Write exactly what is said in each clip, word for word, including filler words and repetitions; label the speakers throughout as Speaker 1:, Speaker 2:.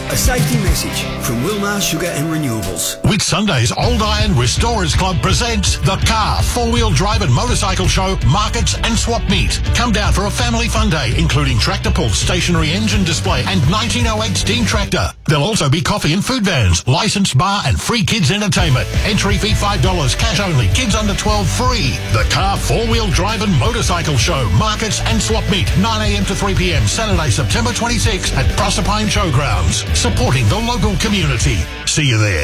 Speaker 1: A safety message from Wilmar Sugar and Renewables.
Speaker 2: Whitsunday's Old Iron Restorers Club presents the Car, Four-Wheel Drive and Motorcycle Show, Markets and Swap Meet. Come down for a family fun day, including tractor pull, stationary engine display and nineteen oh eight steam tractor. There'll also be coffee and food vans, licensed bar and free kids entertainment. Entry fee five dollars, cash only, kids under twelve free. The Car, Four-Wheel Drive and Motorcycle Show, Markets and Swap Meet, nine a m to three p m, Saturday, September twenty-sixth at Proserpine Showgrounds. Supporting the local community. See you there.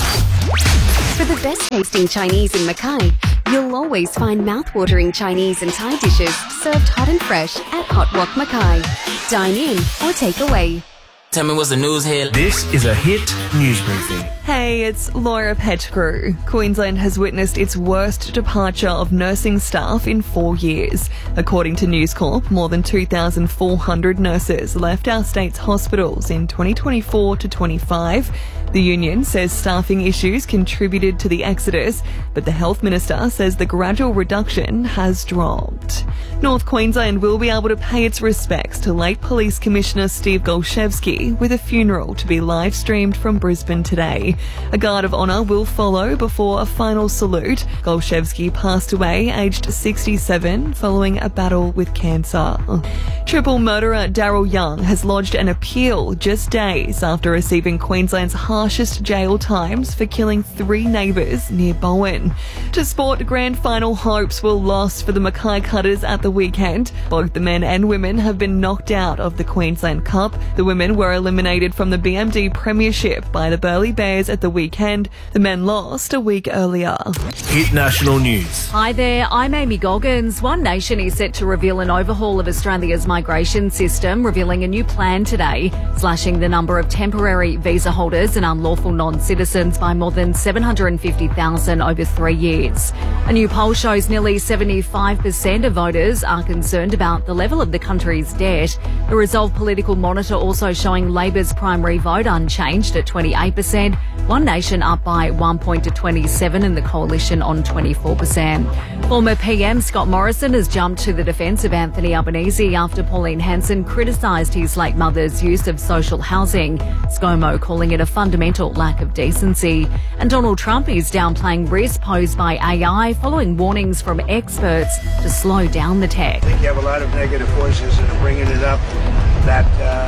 Speaker 3: For the best tasting Chinese in Mackay, you'll always find mouth-watering Chinese and Thai dishes served hot and fresh at Hot Wok Mackay. Dine in or take away.
Speaker 4: Tell me what's the news here.
Speaker 5: This is a Hit News Briefing.
Speaker 6: Hey, it's Laura Pettigrew. Queensland has witnessed its worst departure of nursing staff in four years. According to News Corp, more than two thousand four hundred nurses left our state's hospitals in twenty twenty-four to twenty-five. The union says staffing issues contributed to the exodus, but the Health Minister says the gradual reduction has dropped. North Queensland will be able to pay its respects to late Police Commissioner Steve Golszewski with a funeral to be live-streamed from Brisbane today. A guard of honour will follow before a final salute. Golszewski passed away aged sixty-seven following a battle with cancer. Triple murderer Daryl Young has lodged an appeal just days after receiving Queensland's harshest jail times for killing three neighbours near Bowen. To sport, grand final hopes were lost for the Mackay Cutters at the weekend. Both the men and women have been knocked out of the Queensland Cup. The women were eliminated from the B M D Premiership by the Burleigh Bears at the weekend. The men lost a week earlier.
Speaker 5: Hit National News.
Speaker 7: Hi there, I'm Amy Goggins. One Nation is set to reveal an overhaul of Australia's migration system, revealing a new plan today, slashing the number of temporary visa holders and unlawful non-citizens by more than seven hundred fifty thousand over three years. A new poll shows nearly seventy-five percent of voters are concerned about the level of the country's debt. The Resolve Political Monitor also showing Labor's primary vote unchanged at twenty-eight percent, One Nation up by one point to twenty-seven and the Coalition on twenty-four percent. Former P M Scott Morrison has jumped to the defence of Anthony Albanese after Pauline Hanson criticised his late mother's use of social housing, ScoMo calling it a fundamental lack of decency. And Donald Trump is downplaying risks posed by A I following warnings from experts to slow down the tech.
Speaker 8: I think you have a lot of negative voices that are bringing it up that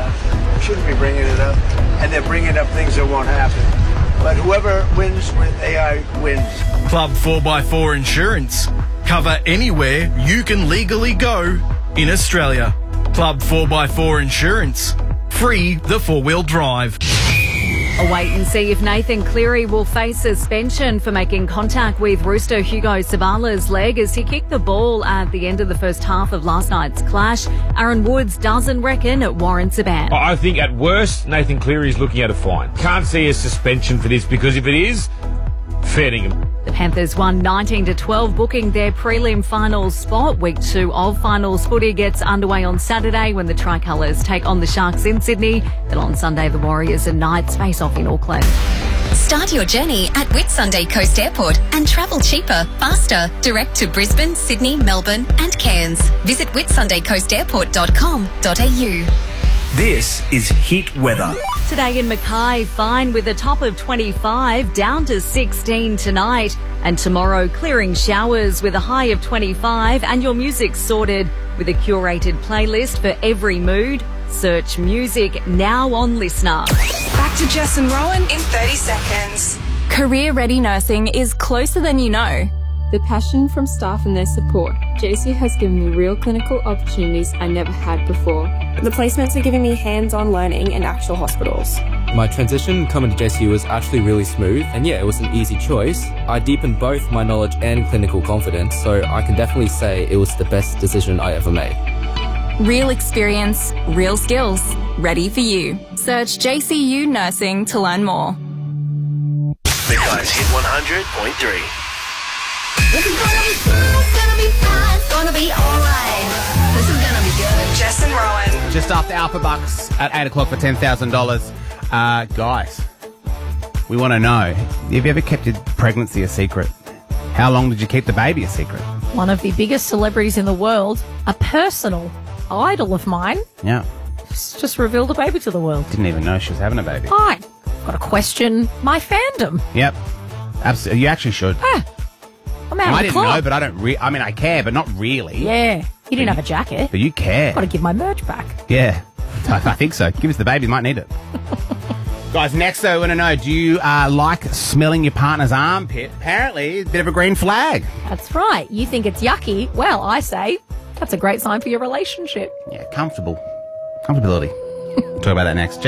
Speaker 8: uh, shouldn't be bringing it up, and they're bringing up things that won't happen. But whoever wins with A I wins.
Speaker 5: Club four by four Insurance. Cover anywhere you can legally go in Australia. Club four by four Insurance. Free the four-wheel drive.
Speaker 7: A wait and see if Nathan Cleary will face suspension for making contact with Rooster Hugo Savala's leg as he kicked the ball at the end of the first half of last night's clash. Aaron Woods doesn't reckon it warrants a ban.
Speaker 9: I think at worst, Nathan Cleary is looking at a fine. Can't see a suspension for this because if it is, fair dinkum.
Speaker 7: The Panthers won nineteen to twelve, booking their prelim finals spot. Week two of finals footy gets underway on Saturday when the Tricolours take on the Sharks in Sydney. Then on Sunday, the Warriors and Knights face off in Auckland.
Speaker 3: Start your journey at Whitsunday Coast Airport and travel cheaper, faster, direct to Brisbane, Sydney, Melbourne and Cairns. Visit whitsunday coast airport dot com dot a u.
Speaker 5: This is Hit Weather.
Speaker 7: Today in Mackay, fine with a top of twenty-five, down to sixteen tonight. And tomorrow, clearing showers with a high of twenty-five. And your music sorted with a curated playlist for every mood. Search music now on Listener.
Speaker 10: Back to Jess and Rowan in thirty seconds.
Speaker 11: Career Ready Nursing is closer than you know.
Speaker 12: The passion from staff and their support, J C has given me real clinical opportunities I never had before.
Speaker 13: The placements are giving me hands-on learning in actual hospitals.
Speaker 14: My transition coming to J C was actually really smooth, and yeah, it was an easy choice. I deepened both my knowledge and clinical confidence, so I can definitely say it was the best decision I ever made.
Speaker 11: Real experience, real skills, ready for you. Search J C U Nursing to learn more.
Speaker 5: The guys hit one hundred point three.
Speaker 10: This is gonna be fun, it's gonna be fun, it's gonna be alright. This is gonna be good. Jess and Rowan.
Speaker 15: Just after Alpha Bucks at eight o'clock for ten thousand dollars. Uh, guys, we want to know, have you ever kept your pregnancy a secret? How long did you keep the baby a secret?
Speaker 16: One of the biggest celebrities in the world, a personal idol of mine.
Speaker 15: Yeah.
Speaker 16: Just, just reveal the baby to the world.
Speaker 15: Didn't even know she was having a baby.
Speaker 16: Fine. Got to question my fandom.
Speaker 15: Yep. Absolutely. You actually should.
Speaker 16: Ah, I'm out
Speaker 15: I
Speaker 16: of the
Speaker 15: didn't
Speaker 16: club.
Speaker 15: know, but I don't. Re- I mean, I care, but not really.
Speaker 16: Yeah. You didn't have a jacket.
Speaker 15: But you care.
Speaker 16: Got to give my merch back.
Speaker 15: Yeah, I, I think so. Give us the baby, might need it. Guys, next though, I want to know, do you uh, like smelling your partner's armpit? Apparently, a bit of a green flag.
Speaker 16: That's right. You think it's yucky. Well, I say that's a great sign for your relationship.
Speaker 15: Yeah, comfortable. Comfortability. Talk about that next.